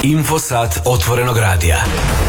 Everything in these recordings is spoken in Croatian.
Infosat otvorenog radija.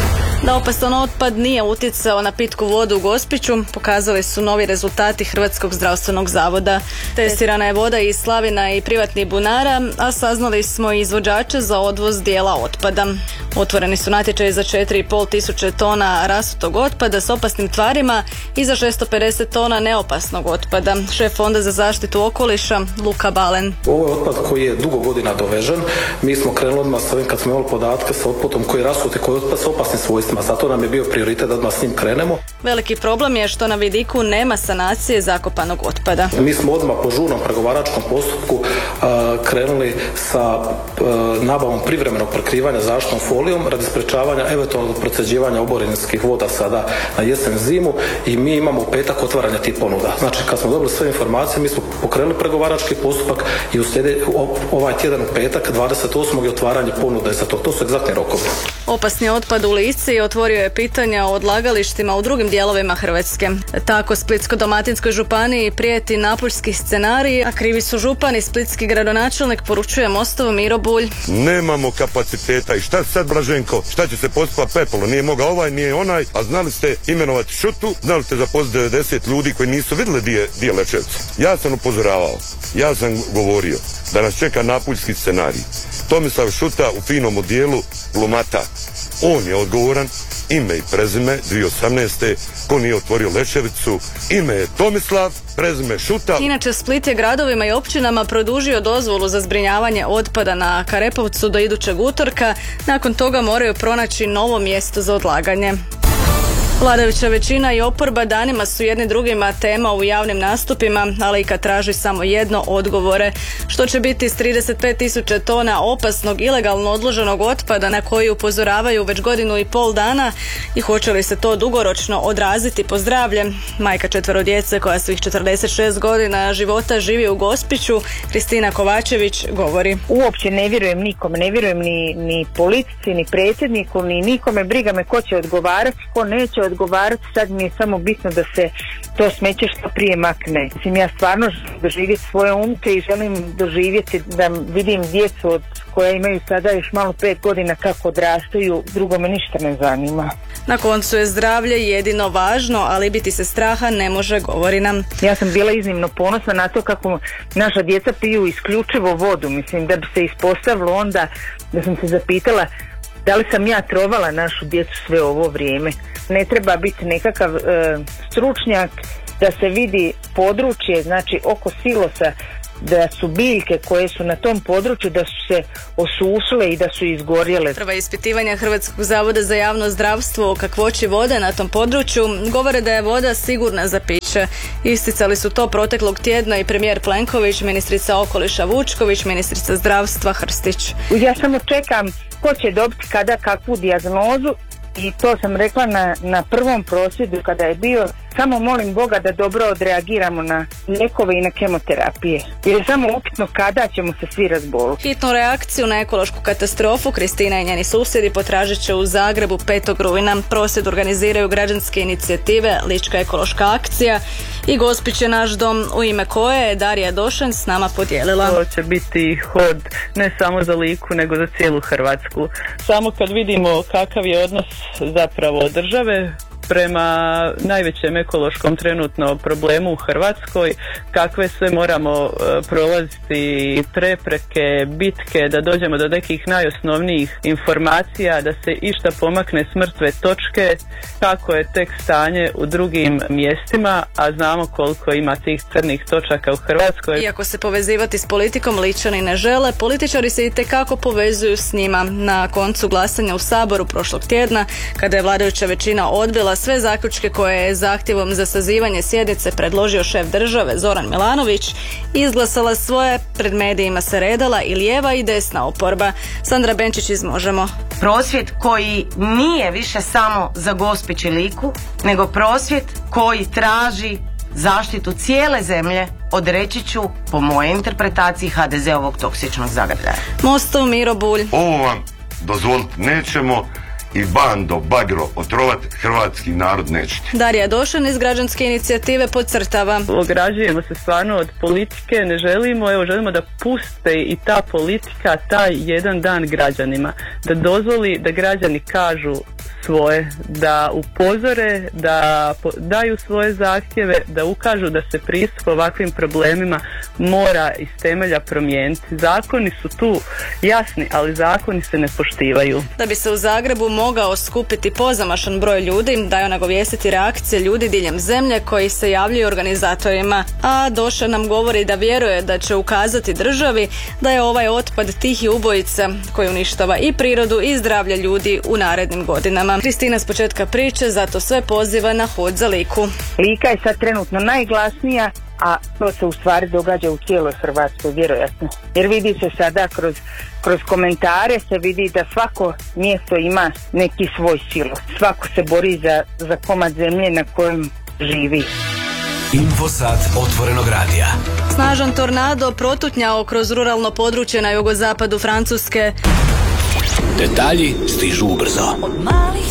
Da opasan otpad nije utjecao na pitku vodu u Gospiću, pokazali su novi rezultati Hrvatskog zdravstvenog zavoda. Testirana je voda iz slavina i privatnih bunara, a saznali smo i izvođače za odvoz dijela otpada. Otvoreni su natječaji za 4,5 tisuće tona rasutog otpada s opasnim tvarima i za 650 tona neopasnog otpada. Šef Fonda za zaštitu okoliša Luka Balen. Ovo je otpad koji je dugo godina dovežen. Mi smo krenuli odmah s ovim kad smo imali podatke sa otpadom koji je rasuti, koji je otpad s opasnim svojstvima. Zato nam je bio prioritet da odmah s njim krenemo. Veliki problem je što na vidiku nema sanacije zakopanog otpada. Mi smo odmah po žurnom pregovaračkom postupku krenuli sa nabavom privremenog prekrivanja zaštitnom folijom radi sprečavanja eventualnog procjeđivanja oborinskih voda sada na jesen zimu i mi imamo u petak otvaranje tih ponuda. Znači kad smo dobili sve informacije mi smo pokrenuli pregovarački postupak i ovaj tjedan u petak 28. je otvaranje ponude za to. To su egzaktni rokovi. Opasni otpad u Lici otvorio je pitanja o odlagalištima u drugim dijelovima Hrvatske. Tako Splitsko-dalmatinskoj županiji prijeti napuljski scenarij, a krivi su župan i splitski gradonačelnik, poručuje Mostov Miro Bulj. Nemamo kapaciteta i šta sad, Blaženko? Šta će se postupa pepolo? Nije mogao ovaj, nije onaj, a znali ste imenovati Šutu, znali ste zaposliti 90 ljudi koji nisu vidjeli di je Lečevca. Ja sam upozoravao, ja sam govorio da nas čeka napuljski scenarij. Tomislav Šuta u finom odijelu glumata. On je odgovoran, ime i prezime 2018. ko nije otvorio Lečevicu, ime je Tomislav, prezime Šuta. Inače, Split je gradovima i općinama produžio dozvolu za zbrinjavanje otpada na Karepovcu do idućeg utorka. Nakon toga moraju pronaći novo mjesto za odlaganje. Vladajuća većina i oporba danima su jedni drugima tema u javnim nastupima, ali i kad traži samo jedno, odgovore. Što će biti s 35 tisuća tona opasnog ilegalno odloženog otpada na koji upozoravaju već 1,5 godina dana i hoće li se to dugoročno odraziti po zdravlje? Majka 4 djece koja svih 46 godina života živi u Gospiću, Kristina Kovačević, govori. Uopće ne vjerujem nikome, ne vjerujem ni politici, ni predsjedniku, ni nikome. Briga me ko će odgovarati, ko neće odgovarati. Sad mi je samo bitno da se to smeće što prije makne. Mislim, ja stvarno želim doživjeti svoje unuke i želim doživjeti da vidim djecu od koja imaju sada još malo 5 godina kako odrastaju, drugo me ništa ne zanima. Na koncu je zdravlje jedino važno, ali biti se straha ne može, govori nam. Ja sam bila iznimno ponosna na to kako naša djeca piju isključivo vodu. Mislim, da bi se ispostavilo onda da sam se zapitala da li sam ja trovala našu djecu sve ovo vrijeme. Ne treba biti nekakav stručnjak da se vidi područje, znači oko silosa, da su biljke koje su na tom području da su se osušile i da su izgorjele. Prva ispitivanja Hrvatskog zavoda za javno zdravstvo o kakvoći vode na tom području govore da je voda sigurna za piće. Isticali su to proteklog tjedna i premijer Plenković, ministrica okoliša Vučković, ministrica zdravstva Hrstić. Ja samo čekam ko će dobiti kada kakvu dijagnozu i to sam rekla na prvom prosvjedu kada je bio. Samo molim Boga da dobro odreagiramo na lijekove i na kemoterapije. Jer je samo upitno kada ćemo se svi razboliti. Hitnu reakciju na ekološku katastrofu Kristina i njeni susjedi potražit će u Zagrebu 5. rujna. Prosvjed organiziraju građanske inicijative Lička ekološka akcija i Gospić je naš dom, u ime koje je Darija Došen s nama podijelila. To će biti hod ne samo za Liku nego za cijelu Hrvatsku. Samo kad vidimo kakav je odnos zapravo države prema najvećem ekološkom trenutno problemu u Hrvatskoj, kakve sve moramo prolaziti prepreke, bitke, da dođemo do nekih najosnovnijih informacija, da se išta pomakne s mrtve točke, kako je tek stanje u drugim mjestima, a znamo koliko ima tih crnih točaka u Hrvatskoj. Iako se povezivati s politikom Ličani ne žele, političari se itekako povezuju s njima. Na koncu glasanja u Saboru prošlog tjedna, kada je vladajuća većina odbila sve zaključke koje je zahtjevom za sazivanje sjednice predložio šef države Zoran Milanović, izglasala svoje, pred medijima se redala i lijeva i desna oporba. Sandra Benčić iz Možemo. Prosvjed koji nije više samo za Gospić i Liku, nego prosvjed koji traži zaštitu cijele zemlje od, reći ću, po mojoj interpretaciji, HDZ-ovog toksičnog zagrljaja. Mostov Miro Bulj. Ovo vam dozvoliti nećemo i bando, bagro, otrovat hrvatski narod nećete. Darija Došan iz građanske inicijative podcrtava. Ograđujemo se stvarno od politike, ne želimo, želimo da puste i ta politika taj jedan dan građanima, da dozvoli da građani kažu svoje, da upozore, da daju svoje zahtjeve, da ukažu da se pristup ovakvim problemima mora iz temelja promijeniti. Zakoni su tu jasni, ali zakoni se ne poštivaju. Da bi se u Zagrebu mogao skupiti pozamašan broj ljudi, daju nagovijestiti reakcije ljudi diljem zemlje koji se javljaju organizatorima. A Doša nam govori da vjeruje da će ukazati državi da je ovaj otpad tihi ubojica koji uništava i prirodu i zdravlje ljudi u narednim godinama. Kristina s početka priče zato sve poziva na hod za Liku. Lika je sad trenutno najglasnija, a to se u stvari događa u cijeloj Hrvatskoj, vjerojatno. Jer vidi se sada kroz komentare se vidi da svako mjesto ima neki svoj silos. Svako se bori za komad zemlje na kojem živi. Infosat otvorenog radija. Snažan tornado protutnjao kroz ruralno područje na jugozapadu Francuske. Detalji stižu ubrzo.